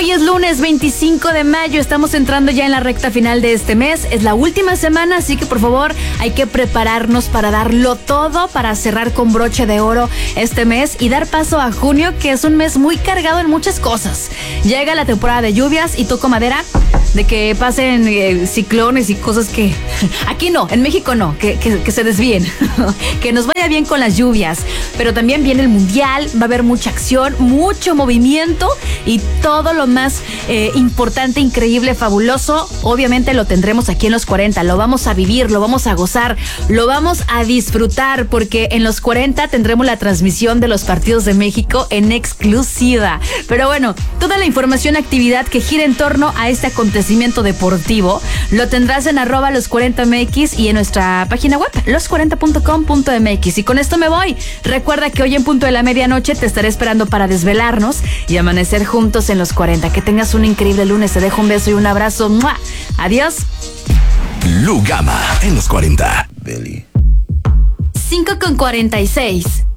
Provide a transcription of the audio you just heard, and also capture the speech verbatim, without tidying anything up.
Hoy es lunes veinticinco de mayo, estamos entrando ya en la recta final de este mes, es la última semana, así que por favor hay que prepararnos para darlo todo, para cerrar con broche de oro este mes y dar paso a junio, que es un mes muy cargado en muchas cosas. Llega la temporada de lluvias y toco madera de que pasen eh, ciclones y cosas que aquí no, en México no, que, que, que se desvíen, que nos vaya bien con las lluvias, pero también viene el mundial, va a haber mucha acción, mucho movimiento y todo lo más eh, importante, increíble, fabuloso, obviamente lo tendremos aquí en los cuarenta, lo vamos a vivir, lo vamos a gozar, lo vamos a disfrutar, porque en los cuarenta tendremos la transmisión de los partidos de México en exclusiva. Pero bueno, toda la información, actividad que gira en torno a este acontecimiento deportivo, lo tendrás en arroba los cuarenta M X y en nuestra página web, los cuarenta punto com punto m x. Y con esto me voy. Recuerda que hoy en punto de la medianoche te estaré esperando para desvelarnos y amanecer juntos en los cuarenta. Que tengas un increíble lunes. Te dejo un beso y un abrazo. ¡Mua! Adiós. Lugama en los cuarenta. Billy. cinco con cuarenta y seis.